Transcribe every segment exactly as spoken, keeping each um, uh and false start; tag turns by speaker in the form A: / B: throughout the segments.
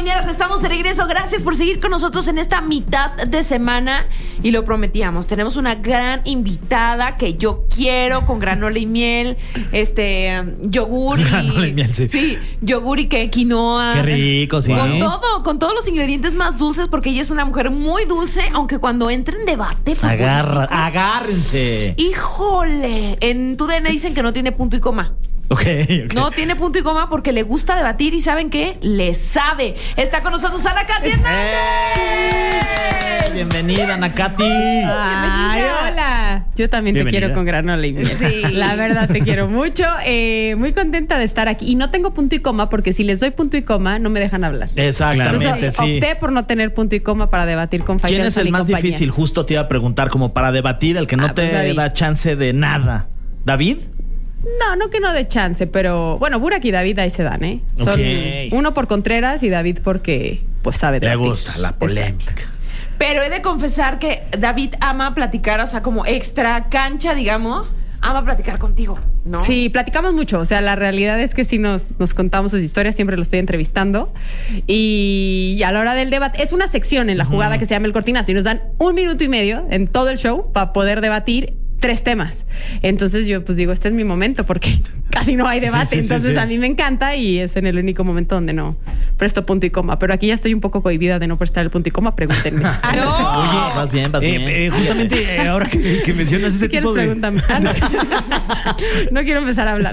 A: Cabineras, estamos de regreso. Gracias por seguir con nosotros en esta mitad de semana. Y lo prometíamos, tenemos una gran invitada que yo quiero, con granola y miel, este, yogur y...
B: Granola y miel, sí.
A: Sí, yogur y que quinoa.
B: Qué rico, sí.
A: Con todo, con todos los ingredientes más dulces, porque ella es una mujer muy dulce, aunque cuando entra en debate
B: Agarra, agárrense.
A: Híjole, en tu D N dicen que no tiene punto y coma.
B: Okay, ok.
A: No tiene punto y coma porque le gusta debatir y ¿saben qué? Le sabe. Está con nosotros Ana Katy Hernández.
B: ¡Eh! Bienvenida, Ana Katy.
C: Ay, hola. Yo también
B: Bienvenida.
C: te quiero con granola y miel.
A: Sí.
C: La verdad te quiero mucho. Eh, muy contenta de estar aquí. Y no tengo punto y coma porque si les doy punto y coma no me dejan hablar.
B: Exactamente,
C: Entonces
B: sí.
C: opté por no tener punto y coma para debatir con Faitelson.
B: ¿Quién es el
C: y
B: más
C: compañía.
B: difícil? Justo te iba a preguntar, como para debatir, el que no
C: Ah,
B: te
C: pues David.
B: da chance de nada. ¿David?
C: No, no que no de chance, pero bueno, Burak y David ahí se dan, ¿eh? Son
B: Ok.
C: uno por Contreras y David porque pues sabe
B: Le
C: debatir.
B: gusta la polémica.
C: Exacto.
A: Pero he de confesar que David ama platicar, o sea, como extra cancha, digamos, ama platicar contigo, ¿no?
C: Sí, platicamos mucho. O sea, la realidad es que sí nos, nos contamos sus historias, siempre lo estoy entrevistando. Y a la hora del debate, es una sección en la jugada que se llama el cortinazo y nos dan un minuto y medio en todo el show para poder debatir tres temas. Entonces yo pues digo, este es mi momento porque casi no hay debate.
B: Sí, sí, sí,
C: Entonces
B: sí.
C: a mí me encanta y es en el único momento donde no presto punto y coma. Pero aquí ya estoy un poco cohibida de no prestar el punto y coma, pregúntenme. Ah,
A: No.
B: Oye, vas bien, vas
D: Eh,
B: bien.
D: eh, justamente eh, ahora que, que mencionas
C: Si
D: ese
C: quieres,
D: tipo de...
C: pregúntame. Ah, no. No quiero empezar a hablar.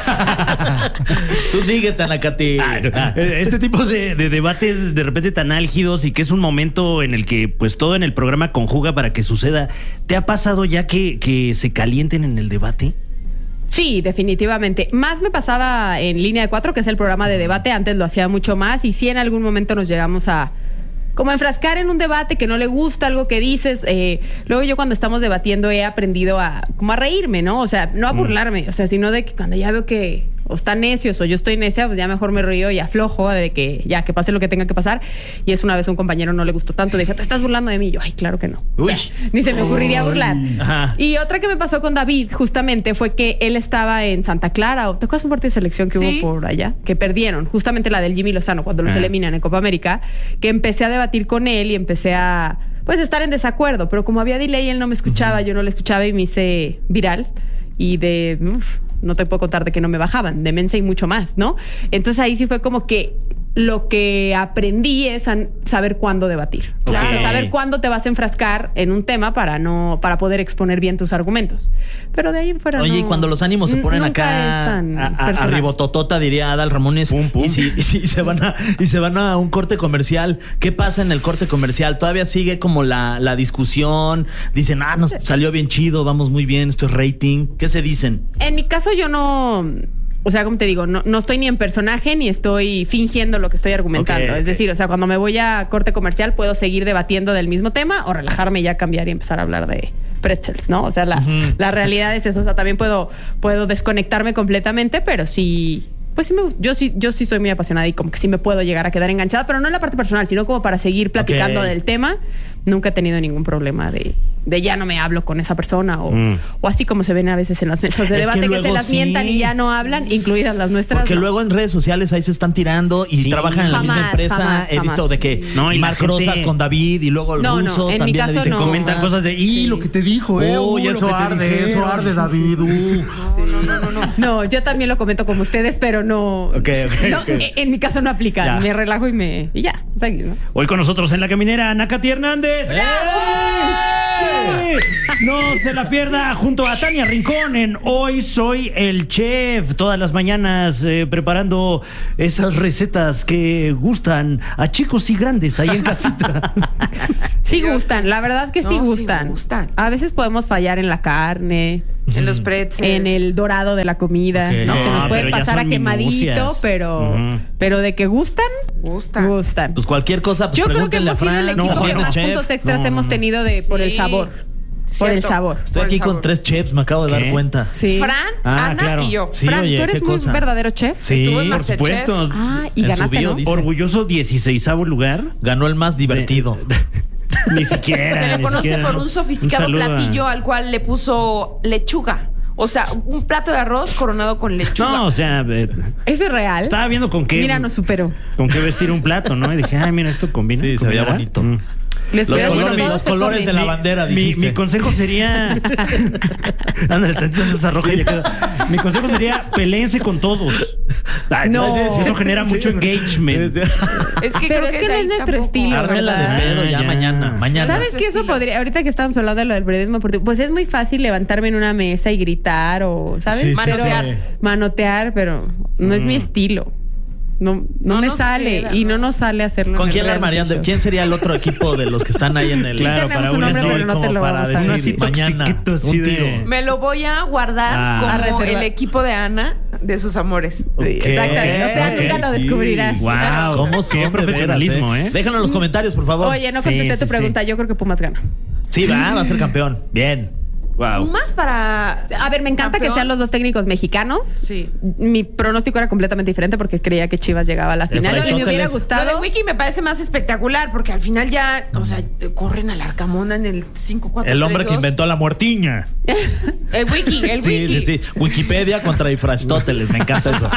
B: Tú síguete, Ana Katy.
D: Ah, no. Eh, Este tipo de, de debates de repente tan álgidos y que es un momento en el que pues todo en el programa conjuga para que suceda. ¿Te ha pasado ya que, que se calienten en el debate?
C: Sí, definitivamente. Más me pasaba en Línea de Cuatro, que es el programa de debate. Antes lo hacía mucho más y sí en algún momento nos llegamos a como a enfrascar en un debate que no le gusta algo que dices. Eh, luego yo cuando estamos debatiendo he aprendido a como a reírme, ¿no? O sea, no a burlarme, o sea, sino de que cuando ya veo que o están necios o yo estoy necia, pues ya mejor me río y aflojo de que ya que pase lo que tenga que pasar. Y es una vez a un compañero no le gustó tanto, dije, ¿te estás burlando de mí? Y yo, ay, claro que no. O sea,
D: Uy.
C: ni se me ocurriría burlar.
B: Ajá.
C: Y otra que me pasó con David, justamente, fue que él estaba en Santa Clara. ¿O ¿te acuerdas un partido de selección que
A: Sí.
C: hubo por allá? Que perdieron, justamente la del Jimmy Lozano, cuando los
D: Ah.
C: eliminan en Copa América, que empecé a debatir con él y empecé a, pues, estar en desacuerdo. Pero como había delay, él no me escuchaba, yo no le escuchaba y me hice viral. Y de... uf, no te puedo contar de que no me bajaban, de mensa y mucho más, ¿no? Entonces ahí sí fue como que lo que aprendí es a saber cuándo debatir.
D: Claro.
C: O sea, saber cuándo te vas a enfrascar en un tema para no para poder exponer bien tus argumentos. Pero de ahí en fuera
B: Oye,
C: no,
B: y cuando los ánimos se
C: n-
B: ponen
C: nunca
B: acá
C: es tan
B: a, a,
C: personal.
B: arribototota, diría Adal Ramones,
D: Pum, pum.
B: Y, si, y si se van a y se van a un corte comercial, ¿qué pasa en el corte comercial? Todavía sigue como la, la discusión, dicen, ah, nos salió bien chido, vamos muy bien, esto es rating. ¿Qué se dicen?
C: En mi caso yo no... O sea, como te digo, no, no estoy ni en personaje ni estoy fingiendo lo que estoy argumentando.
B: Ok, ok.
C: Es decir, o sea, cuando me voy a corte comercial puedo seguir debatiendo del mismo tema o relajarme y ya cambiar y empezar a hablar de pretzels, ¿no? O sea, la, la realidad es eso. O sea, también puedo, puedo desconectarme completamente, pero sí... Pues sí me gusta. Yo sí, yo sí soy muy apasionada y como que sí me puedo llegar a quedar enganchada, pero no en la parte personal, sino como para seguir platicando
B: Ok.
C: del tema. Nunca he tenido ningún problema de, de ya no me hablo con esa persona o,
D: Mm.
C: o así como se ven a veces en las mesas de
B: Es que
C: debate que,
B: luego
C: se las
B: sí.
C: mientan y ya no hablan, incluidas las nuestras.
B: Porque
C: no.
B: luego en redes sociales ahí se están tirando y
D: Sí.
B: trabajan en la misma
C: Jamás,
B: empresa.
C: jamás,
B: He visto
C: jamás.
B: de que
D: No, y la
B: Marc
D: gente-
B: Rosas con David y luego el
C: No, no,
B: ruso
C: en mi
B: también
C: caso
B: le dicen
C: no.
B: cosas.
D: Comentan cosas de, y
C: Sí.
D: lo que te dijo, eh.
B: Uy,
D: Uy, lo
B: eso
D: que te
B: arde,
D: dijeron".
B: eso arde, David. Uh.
C: No, yo también lo comento como ustedes, pero no.
B: Ok, ok,
C: no,
B: ok.
C: En mi caso no aplica.
B: Ya.
C: Me relajo y me. Y ya, tranquilo.
D: Hoy con nosotros en la caminera, Ana Katy Hernández.
B: ¡Eh!
D: Sí. No se la pierda junto a Tania Rincón en Hoy Soy el Chef. Todas las mañanas eh, preparando esas recetas que gustan a chicos y grandes ahí en casita.
C: Sí gustan, la verdad que sí
A: No, sí
C: gustan.
A: gustan.
C: A veces podemos fallar en la carne,
A: En los pretzels.
C: en el dorado de la comida.
B: Ok.
C: No, se nos
D: No,
C: puede
D: pero ya
C: pasar a
D: son
C: quemadito,
D: minucias.
C: pero,
D: Ujú.
C: pero de que gustan,
A: Gustan.
C: gustan.
B: Pues cualquier cosa, pues
C: Yo creo que
B: pregúntenle a
C: hemos sido el
B: Fran.
C: equipo
D: No,
C: que
D: no,
C: más
B: chef.
C: puntos extras
D: No,
C: hemos
D: no.
C: tenido de por el
A: Sí.
C: sabor. Por el
A: Cierto.
C: sabor.
B: Estoy
A: Por el
B: aquí con
A: sabor.
B: tres chefs, me acabo de dar
D: ¿Qué?
B: cuenta.
C: Sí.
A: Fran,
D: Ah,
A: Ana
D: claro.
A: y yo.
B: Sí,
C: Fran,
B: oye,
C: ¿tú eres
B: qué
C: muy
B: cosa.
C: verdadero chef?
D: Sí,
A: Estuvo en
D: por
A: Masterchef.
D: supuesto.
C: Ah, y
B: En su
C: ganaste,
B: bio
C: ¿no?
B: dice.
D: Orgulloso dieciseisavo lugar.
B: Ganó el más divertido.
D: Ni siquiera.
A: Se le
D: ni
A: conoce
D: siquiera.
A: por un sofisticado
D: Un saludo a-
A: platillo al cual le puso lechuga. O sea, un plato de arroz coronado con lechuga.
D: No, o sea, eh,
C: ¿Eso es real?
D: estaba viendo con qué.
C: Mira, nos superó.
D: Con qué vestir un plato, ¿no? Y dije, ay, mira, esto combina.
B: Sí, se veía
D: ¿combinará?
B: bonito.
D: Mm.
C: Les
B: Los
C: hubiera dicho,
B: colores,
C: todos
B: los
C: se
B: colores
C: comen.
B: de la bandera,
D: Mi,
B: dijiste.
D: mi consejo sería. Ándale, tantita salsa roja y ya quedó. Mi consejo sería peleense con todos. Ay,
C: No.
D: Eso genera mucho engagement.
A: Es que
C: Pero
A: creo
C: es
A: que,
C: que
A: de
C: no
A: ahí
C: es nuestro
A: tampoco.
C: estilo.
B: Ármela de
C: ¿verdad?
B: pedo ya,
D: Ya.
B: mañana. Mañana.
C: ¿Sabes qué? Eso
A: estilo.
C: podría, ahorita que estábamos hablando de lo del periodismo deportivo, pues es muy fácil levantarme en una mesa y gritar o, ¿sabes?
B: Sí, sí,
C: Pero-
A: sí.
C: Manotear, pero no es mi estilo. No, no,
A: No
C: me
A: nos
C: sale
A: queda,
C: y no
A: ¿no?
C: nos sale hacerlo.
B: ¿Con
C: en el
B: quién la
C: reality
B: armarían? De-
C: show.
B: ¿Quién sería el otro equipo de los que están ahí en el...
C: Sí,
D: Claro,
C: tenemos
D: para
C: un
D: un
C: nombre,
D: así,
C: pero no te
B: como
C: lo
B: para
C: vamos a
B: decir,
C: decir.
D: así
B: mañana,
D: toxiquito, así
B: un tiro.
D: de-
A: Me lo voy a guardar
D: Ah.
A: como
C: A reservar.
A: el equipo de Ana de sus amores.
C: Sí, exactamente. O sea,
B: Ok.
C: nunca lo
B: Sí.
C: descubrirás.
D: Wow,
B: ¿Cómo son
D: qué
B: de
D: profesionalismo,
B: veras,
D: ¿eh?
B: Déjanos en los comentarios, por favor.
C: Oye, no
D: Sí,
C: contesté
D: sí,
C: tu
D: sí.
C: pregunta. Yo creo que Pumas gana.
B: Sí, va, va a ser campeón. Bien.
D: Wow.
A: Más para.
C: A ver, me encanta
A: campeón.
C: que sean los dos técnicos mexicanos.
A: Sí.
C: Mi pronóstico era completamente diferente porque creía que Chivas llegaba a la final. Y me
B: Aristóteles.
C: hubiera
A: Lo de
C: gustado.
A: Wiki me parece más espectacular porque al final ya, o sea, corren al Arcamona en el cinco cuatro
B: El hombre que inventó la muertiña.
A: El Wiki, el
B: Sí,
A: Wiki.
B: sí, sí. Wikipedia contra Aristóteles. Me encanta eso.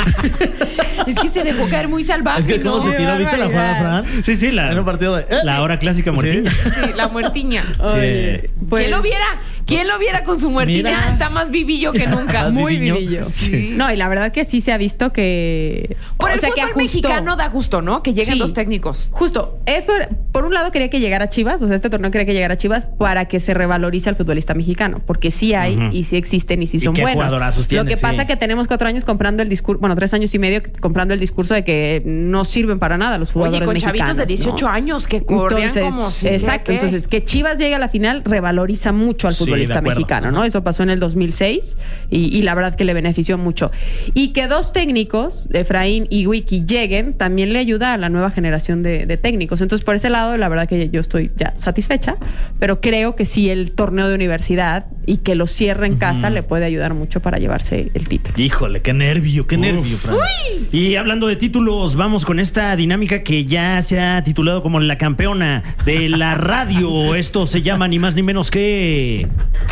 A: Es que se dejó caer muy salvaje,
B: Es que cómo
A: ¿no?
B: se tiró. ¿Viste la jugada, Fran?
D: Sí, sí, la,
B: En un partido de... eh,
D: la
B: sí.
D: hora clásica muertilla.
B: Sí.
A: Sí, la muertiña.
C: Oye, pues-
A: ¿Quién lo viera? ¿Quién lo viera con su muertiña?
B: Mira.
A: Está más vivillo que nunca.
B: Más
C: Muy
B: viviño.
C: vivillo.
A: Sí.
C: No, y la verdad que sí se ha visto que.
A: Por
C: o
A: el
C: sea, que
A: fútbol
C: ajustó.
A: mexicano da gusto, ¿no? Que lleguen
C: Sí.
A: los técnicos.
C: Justo, eso, era- por un lado quería que llegara Chivas, o sea, este torneo quería que llegara Chivas para que se revalorice al futbolista mexicano, porque sí hay
D: Ujú.
C: y sí existen y sí
B: ¿Y
C: son
B: qué
C: buenos.
B: jugadorazos
C: Lo
B: tienen?
C: que pasa
B: Sí.
C: que tenemos cuatro años comprando el discurso, bueno, tres años y medio comprando el discurso de que no sirven para nada los jugadores
A: Oye, con
C: mexicanos.
A: chavitos de dieciocho
C: ¿no?
A: años que corrían
C: Entonces,
A: como si...
C: exacto,
A: ¿qué?
C: entonces que Chivas llegue a la final revaloriza mucho al
B: Sí,
C: futbolista
B: de acuerdo.
C: mexicano, ¿no? Eso pasó en el dos mil seis y, y la verdad que le benefició mucho. Y que dos técnicos, Efraín y Wiki, lleguen, también le ayuda a la nueva generación de, de técnicos. Entonces, por ese lado, la verdad que yo estoy ya satisfecha, pero creo que sí el torneo de universidad y que lo cierre en casa le puede ayudar mucho para llevarse el título.
B: Híjole, qué nervio, qué nervio, Fran.
D: Y hablando de títulos, vamos con esta dinámica que ya se ha titulado como la campeona de la radio. Esto se llama ni más ni menos que...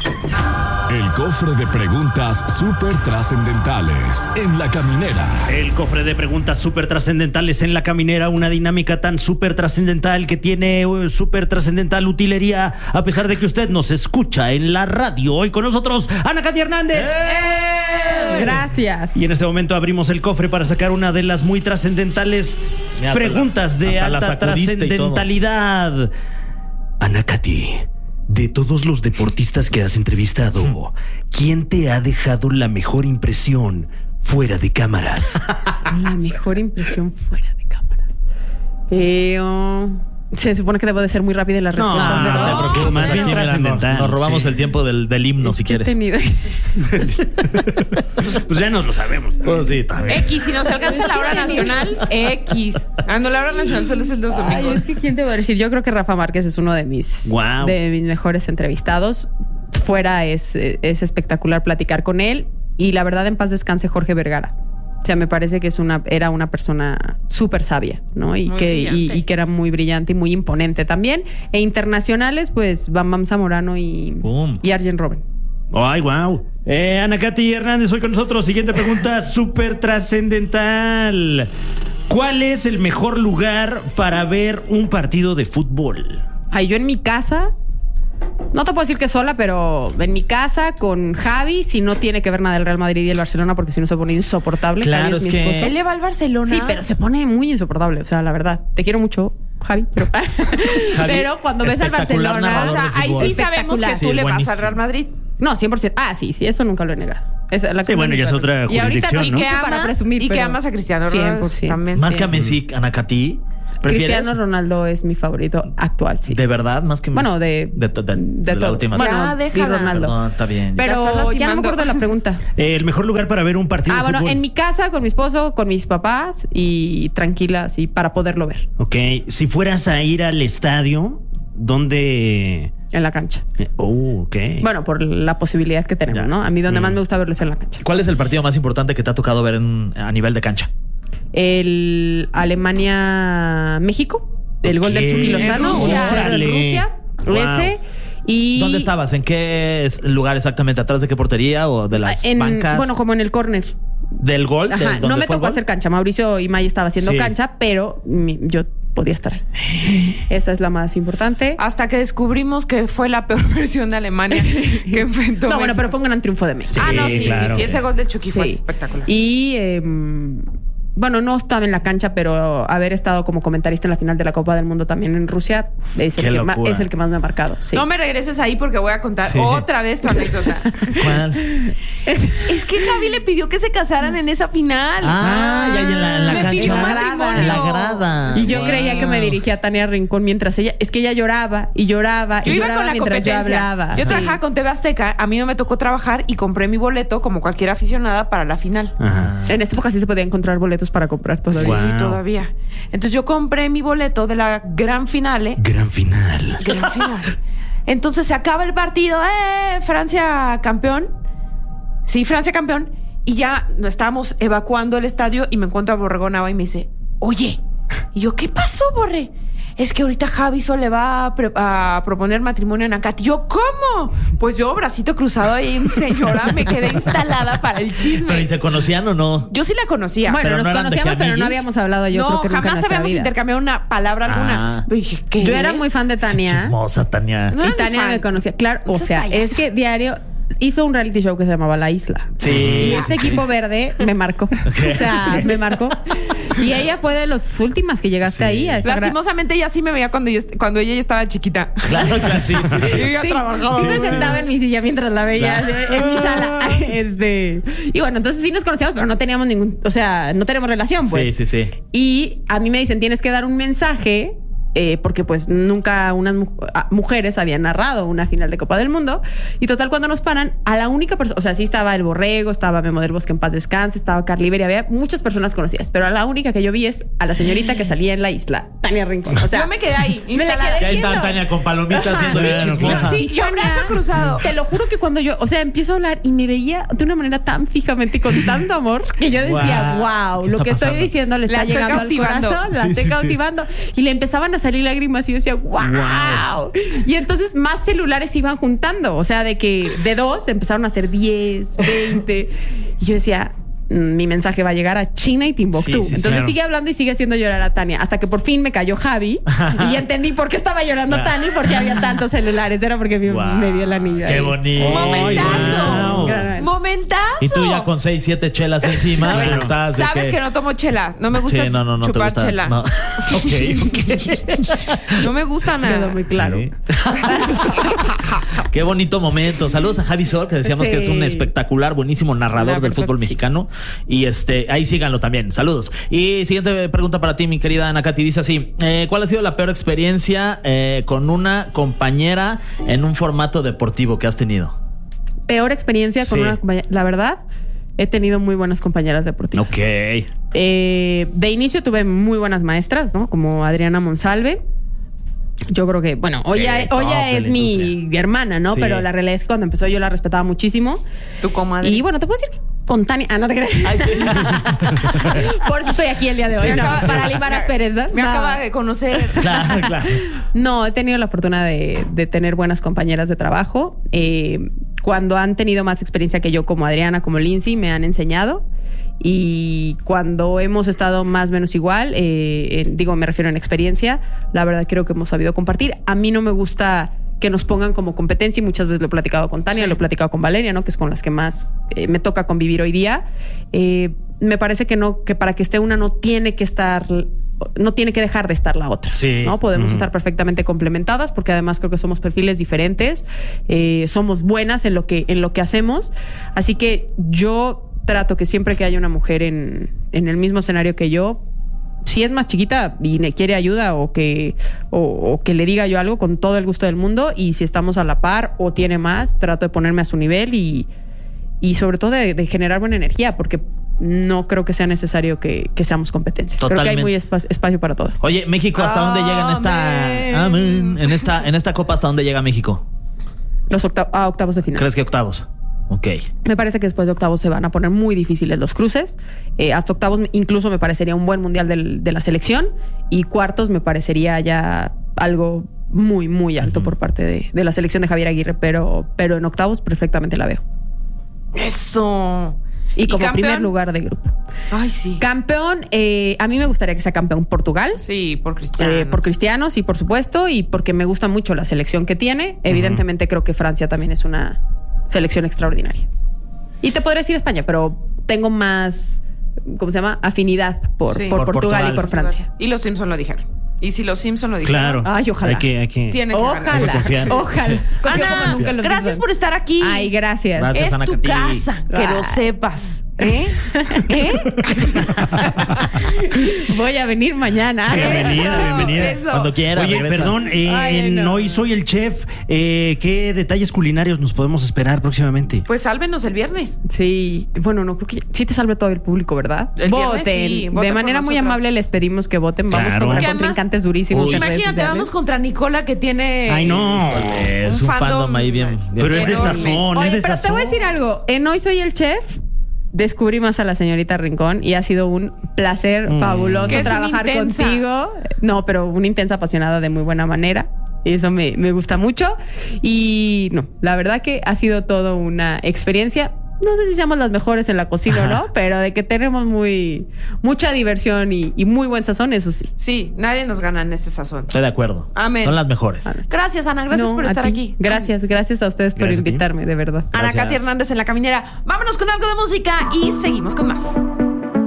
E: El cofre de preguntas súper trascendentales en la caminera.
D: El cofre de preguntas súper trascendentales en la caminera, una dinámica tan súper trascendental que tiene eh, súper trascendental utilería, a pesar de que usted nos escucha en la radio. Hoy con nosotros, Ana Katy Hernández.
C: ¡Eh! Gracias.
D: Y en este momento abrimos el cofre para sacar una de las muy trascendentales
B: Mira,
D: preguntas de
B: hasta la
D: alta
B: sacudiste y todo.
D: trascendentalidad. Ana Katy, de todos los deportistas que has entrevistado, ¿quién te ha dejado la mejor impresión fuera de cámaras?
C: La mejor impresión fuera de cámaras. Eh, oh, se supone que debo de ser muy rápida en las respuestas,
B: no,
C: ¿verdad?
B: no te preocupes.
D: Más
B: Aquí,
D: bien
B: mira,
D: trascendental,
B: nos, nos robamos
D: sí.
B: el tiempo del, del himno, si
C: Es que he
B: quieres.
C: tenido-
D: Pues ya nos lo sabemos.
B: Pues sí, también.
A: X, si nos alcanza la hora nacional, X. Ah, no, la hora nacional solo es el dos
C: Ay,
A: domingos.
C: es que quién te va a decir. Yo creo que Rafa Márquez es uno de mis,
D: Guau.
C: de mis mejores entrevistados. Fuera es, es espectacular platicar con él. Y la verdad, en paz descanse Jorge Vergara. O sea, me parece que es una, era una persona súper sabia, ¿no? Y
A: Muy
C: que, y,
A: brillante.
C: y que era muy brillante y muy imponente también. E internacionales, pues Bam Bam Zamorano y,
B: Boom.
C: y Arjen Robben.
D: Ay, wow. Eh, Ana Katy Hernández, hoy con nosotros. Siguiente pregunta súper trascendental. ¿Cuál es el mejor lugar para ver un partido de fútbol?
C: Ay, yo en mi casa, no te puedo decir que sola, pero en mi casa con Javi, si no tiene que ver nada del Real Madrid y el Barcelona, porque si no se pone insoportable.
B: Claro,
C: Javi
B: es
C: mi
B: que-
C: esposo.
A: Él le va al Barcelona.
C: Sí, pero se pone muy insoportable, o sea, la verdad. Te quiero mucho, Javi, pero, pero cuando ves al
B: espectacular
C: Barcelona,
B: narrador
A: O sea,
B: de
A: ahí
B: fútbol.
A: sí sabemos que
C: Espectacular.
A: tú le
B: Sí,
A: vas
B: buenísimo.
A: al Real Madrid.
C: no, cien por ciento. Ah, sí, sí, eso nunca lo he negado. Esa- la
D: Sí, bueno, ya es otra
C: Y ahorita
D: jurisdicción,
C: no
D: ¿no?
A: Y que
C: mucho para
A: amas,
C: presumir,
A: y que
C: pero
A: amas a Cristiano
C: cien
A: Ronaldo
C: por ciento.
A: también.
B: Más
A: sí.
B: que a Messi, Ana Katy, ¿prefieres?
C: Cristiano Ronaldo es mi favorito actual, sí.
B: ¿De verdad? Más que Messi.
C: Bueno, de,
B: De, de- de- de la
C: todo.
B: última.
C: Bueno,
A: Ya,
C: y
A: déjala.
C: Ronaldo.
B: No, está bien.
A: La estás
C: Pero ya no me
A: lastimando.
C: acuerdo de la pregunta.
D: Eh, el mejor lugar para ver un partido
C: Ah,
D: de
C: bueno,
D: fútbol.
C: en mi casa, con mi esposo, con mis papás y tranquila, así, para poderlo ver
D: Ok, si fueras a ir al estadio, ¿dónde...?
C: en la cancha.
D: Eh, Oh, ok.
C: Bueno, por la posibilidad que tenemos,
B: Ya.
C: ¿no? A mí donde más me gusta verlo es en la cancha.
B: ¿Cuál es el partido más importante que te ha tocado ver en- a nivel de cancha?
C: El Alemania-México, el gol del
D: Ok.
C: Chucky Lozano,
A: En
C: uno
A: Rusia.
C: a cero en
D: Órale.
C: Rusia,
D: Wow.
C: ese. Y
B: ¿Dónde estabas? ¿En qué es- lugar exactamente? ¿Atrás de qué portería o de las
C: en,
B: bancas?
C: Bueno, como en el córner.
B: ¿Del gol? ¿De
C: Ajá,
B: dónde
C: no me
B: fue el
C: tocó
B: gol?
C: hacer cancha. Mauricio y May estaba haciendo
B: Sí.
C: cancha, pero mi- yo podía estar ahí. Esa es la más importante.
A: Hasta que descubrimos que fue la peor versión de Alemania que enfrentó.
C: No, bueno,
A: México.
C: pero fue un gran triunfo de México.
A: Ah, no, sí,
D: claro.
A: sí, sí. Ese gol del Chucky fue
C: Sí.
A: espectacular.
C: Y eh, bueno, no estaba en la cancha, pero haber estado como comentarista en la final de la Copa del Mundo también en Rusia es,
B: Qué
C: el que, ma-
B: locura.
C: es el que más me ha marcado. Sí.
A: No me regreses ahí porque voy a contar
B: Sí.
A: otra vez tu anécdota.
B: ¿Cuál?
A: Es que Javi le pidió que se casaran en esa final.
B: Ah, ya en la, en la
A: Me
B: cancha.
A: pidió
C: matrimonio.
B: En la grada.
C: Y yo
B: Wow.
C: creía que me dirigía a Tania Rincón mientras ella, es que ella lloraba y lloraba
A: Yo
C: y
A: iba
C: lloraba
A: con la
C: mientras yo
A: competencia.
C: hablaba.
A: Yo
C: Sí.
A: trabajaba con T V Azteca. A mí no me tocó trabajar y compré mi boleto como cualquier aficionada para la final.
B: Ajá.
C: En esa época sí se podía encontrar boletos para comprar todavía.
B: Wow.
A: Sí, todavía. Entonces yo compré mi boleto de la gran finale.
B: Gran final.
A: Gran final. Entonces se acaba el partido. ¡Eh! Francia campeón. Sí, Francia campeón. Y ya estábamos evacuando el estadio y me encuentro a Borrego Nava y me dice, oye. Y yo, ¿qué pasó, Borre? Es que ahorita Javi solo le va a, pre- a proponer matrimonio a Nakat. Y yo, ¿cómo? Pues yo, bracito cruzado ahí en señora, me quedé instalada para el
B: ¿Pero
A: chisme.
B: y se conocían o no?
A: Yo sí la conocía.
C: Bueno,
B: Pero
C: nos
B: no eran de que
C: conocíamos, pero no
B: amiguis.
C: habíamos hablado yo
A: no,
C: creo que nunca en
A: jamás
C: nuestra
A: habíamos
C: vida.
A: intercambiado una palabra alguna.
B: Ah.
A: Pero dije, ¿qué?
C: Yo era muy fan de Tania.
B: Chismosa, Tania.
A: No
C: Y
A: eres mi
C: Tania
A: fan.
C: me conocía. Claro,
A: No
C: o
A: seas
C: sea,
A: payasa.
C: es que diario hizo un reality show que se llamaba La Isla.
B: Sí.
C: Y ese equipo verde me marcó. O sea, me marcó. Y ella fue de las últimas que llegaste
B: Sí.
C: ahí. A esa gra-
A: Lastimosamente ella sí me veía cuando, yo, cuando ella ya estaba chiquita.
B: Claro, claro, sí.
A: Ella
C: Sí,
A: trabajaba.
C: sí me sentaba en mi silla mientras la veía
B: Claro.
C: en mi sala. Este, y bueno, entonces sí nos conocíamos, pero no teníamos ningún, o sea, no tenemos relación, pues.
B: Sí, sí, sí.
C: Y a mí me dicen, tienes que dar un mensaje, eh, porque pues nunca unas mu- a- mujeres habían narrado una final de Copa del Mundo. Y total, cuando nos paran, a la única persona, o sea, sí estaba el Borrego, estaba Memo del Bosque en paz descanse, estaba Carly Iberi, había muchas personas conocidas, pero a la única que yo vi es a la señorita que salía en La Isla, Tania Rincón. O sea,
A: Yo me quedé ahí,
C: me la
A: instalada.
C: quedé
B: Ya ahí está
C: viendo.
B: Tania con palomitas
C: Ajá,
B: viendo bien
C: sí,
B: chismosa.
C: sí,
A: Yo
C: Tania,
A: brazo cruzado.
C: Te lo juro que cuando yo, o sea, empiezo a hablar y me veía de una manera tan fijamente y con tanto amor que yo decía,
B: Wow,
C: wow,
B: ¿qué
C: lo
B: está
C: que estoy
B: pasando?
C: diciendo le
A: La
C: está
A: estoy
C: llegando
A: cautivando.
C: al corazón, la
B: Sí,
C: estoy
B: sí, sí.
C: cautivando. Y le empezaban a salir lágrimas y yo decía, wow. Y entonces más celulares se iban juntando, o sea, de que de dos empezaron a ser diez, veinte. Y yo decía, "Mm, mi mensaje va a llegar a China y Timbuktu".
B: Sí, sí,
C: Entonces
B: claro.
C: sigue hablando y sigue haciendo llorar a Tania, hasta que por fin me cayó Javi y ya entendí por qué estaba llorando
B: Wow.
C: Tania y por qué había tantos celulares. Era porque me,
B: Wow.
C: me dio el anillo.
B: Qué
C: ahí.
B: bonito.
A: ¡Momentazo!
B: Wow.
C: Claro.
A: ¡Momentazo!
B: Y tú ya con seis, siete chelas encima.
A: Bueno,
B: pero estás de
A: sabes que... no tomo chelas. No me gusta
B: Sí, no, no, no te
A: chupar
B: gusta.
A: chela.
B: No.
A: No.
B: Ok,
A: me gusta
C: Quedó
A: nada.
C: muy claro.
B: Sí. Qué bonito momento. Saludos a Javi Sol, que decíamos
C: Sí.
B: que es un espectacular, buenísimo narrador
A: La
B: del
A: perfecta,
B: fútbol
A: sí.
B: mexicano. Y este, ahí síganlo también. Saludos. Y siguiente pregunta para ti, mi querida Ana Katy. Dice así: eh, ¿cuál ha sido la peor experiencia eh, con una compañera en un formato deportivo que has tenido?
C: Peor experiencia con
B: Sí.
C: una compañera. La verdad, he tenido muy buenas compañeras deportivas.
B: Ok.
C: Eh, de inicio tuve muy buenas maestras, ¿no? Como Adriana Monsalve. Yo creo que, bueno, hoy
B: Qué
C: ya,
B: top
C: hoy ya
B: de
C: es
B: la
C: mi
B: industria.
C: hermana, ¿no?
B: Sí.
C: Pero la realidad es que cuando empezó yo la respetaba muchísimo.
A: Tu comadre.
C: Y bueno, te puedo decir que con Tania. Ah, no te creas.
B: Ay, sí.
C: Por eso estoy aquí el día de hoy,
A: Me
C: ¿no?
A: acaba-
C: Para limar asperezas.
A: Me
C: No.
A: acaba de conocer.
B: Claro, claro.
C: No, he tenido la fortuna de, de tener buenas compañeras de trabajo. Eh, cuando han tenido más experiencia que yo, como Adriana, como Lindsay, me han enseñado. Y cuando hemos estado más o menos igual, eh, en- digo, me refiero en experiencia, la verdad creo que hemos sabido compartir. A mí no me gusta que nos pongan como competencia y muchas veces lo he platicado con Tania,
A: Sí.
C: lo he platicado con Valeria, ¿no? Que es con las que más eh, me toca convivir hoy día. Eh, me parece que no, que para que esté una no tiene que estar, no tiene que dejar de estar la otra.
B: Sí.
C: ¿No? Podemos
B: Ujú.
C: estar perfectamente complementadas porque además creo que somos perfiles diferentes, eh, somos buenas en lo que, en lo que hacemos. Así que yo trato que siempre que haya una mujer en, en el mismo escenario que yo, si es más chiquita y me quiere ayuda o que, o, o que le diga yo algo, con todo el gusto del mundo, y si estamos a la par o tiene más, trato de ponerme a su nivel y, y sobre todo de, de generar buena energía, porque no creo que sea necesario que, que seamos competencia. Creo que hay
B: Totalmente.
C: muy espa- espacio para todas.
B: Oye, México, ¿hasta dónde llega en esta?
A: Amén.
B: Amén. En esta, en esta copa, ¿hasta dónde llega México?
C: Los octa- a octavos de final.
B: ¿Crees que octavos? Ok.
C: Me parece que después de octavos se van a poner muy difíciles los cruces. Eh, hasta octavos incluso me parecería un buen mundial del- de la selección. Y cuartos me parecería ya algo muy, muy alto uh-huh. por parte de, de la selección de Javier Aguirre, pero, pero en octavos perfectamente la veo.
A: Eso.
C: Y como
A: ¿Y
C: primer lugar de grupo.
A: Ay, sí.
C: Campeón, eh, a mí me gustaría que sea campeón Portugal.
A: Sí, por Cristiano.
C: Eh, por Cristiano, sí, por supuesto, y porque me gusta mucho la selección que tiene. Evidentemente uh-huh. creo que Francia también es una selección extraordinaria. Y te podría decir España, pero tengo más, ¿cómo se llama? Afinidad por,
A: sí.
C: por,
B: por
C: Portugal,
B: Portugal
C: y por Francia.
A: Y los Simpson lo dijeron. Y si los Simpson lo dijeron.
D: Claro.
C: Ay, ojalá.
D: Hay que, hay que...
A: Tiene que
C: Ojalá.
A: ganar.
D: confiar.
C: Ojalá.
B: Sí.
C: Confío
A: Ana,
C: como nunca en los
A: gracias
C: Simpson.
A: por estar aquí.
C: Ay, gracias.
B: Gracias,
A: es
B: Ana
A: tu
B: Katy.
A: casa, que
C: Ay.
A: lo sepas. ¿Eh? ¿Eh?
C: Voy a venir mañana.
D: Bienvenida,
C: Eso,
D: bienvenida.
C: eso.
B: Cuando quiera.
D: Oye,
B: regresa.
D: perdón, eh,
C: Ay,
D: en
C: no.
D: Hoy Soy el Chef, eh, ¿qué detalles culinarios nos podemos esperar próximamente?
A: Pues sálvenos el viernes.
C: Sí, bueno, no creo que sí te salve todo el público, ¿verdad?
A: El viernes
C: voten.
A: sí, voten
C: de
A: por
C: manera muy
A: nosotras.
C: amable les pedimos que voten. Vamos
D: Claro.
C: contra
A: Que además-
C: contrincantes durísimos
B: Uy.
C: en redes
A: Imagínate,
C: sociales.
A: vamos contra Nicola que tiene.
D: Ay, no.
B: Es un fandom ahí bien. bien
D: Pero es de
A: enorme.
D: sazón,
C: Oye,
D: es de
C: pero te
D: sazón.
C: voy a decir algo. En Hoy Soy el Chef descubrí más a la señorita Rincón y ha sido un placer
D: Mm.
C: fabuloso
A: Que es una
C: trabajar
A: intensa.
C: contigo. No, pero una intensa apasionada de muy buena manera. Y eso me, me gusta mucho. Y no, la verdad que ha sido todo una experiencia. No sé si seamos las mejores en la cocina o no, pero de que tenemos muy mucha diversión y, y muy buen sazón, eso sí.
A: Sí, nadie nos gana en este sazón.
B: Estoy de acuerdo.
A: Amén.
B: Son las mejores.
A: Gracias, Ana. Gracias
C: No,
A: por
C: a
A: estar
C: ti.
A: aquí.
C: Gracias, gracias a ustedes por
D: Gracias a ti.
C: invitarme, de verdad.
A: Ana
B: Gracias.
A: Katy Hernández en La Caminera. Vámonos con algo de música y seguimos con más.